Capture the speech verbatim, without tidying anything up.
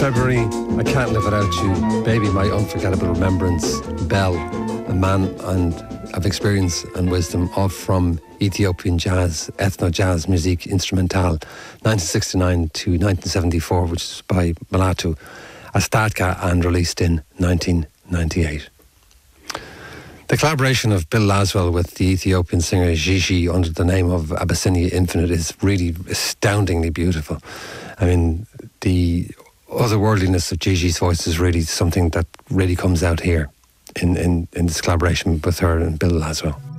February, I Can't Live Without You, Baby, My Unforgettable Remembrance, Bell, a man and of experience and wisdom, all from Ethiopian jazz, ethno-jazz musique instrumentale, nineteen sixty-nine to nineteen seventy-four, which is by Mulatu Astatka and released in nineteen ninety-eight. The collaboration of Bill Laswell with the Ethiopian singer Gigi under the name of Abyssinia Infinite is really astoundingly beautiful. I mean, the otherworldliness of Gigi's voice is really something that really comes out here in, in, in this collaboration with her and Bill Laswell.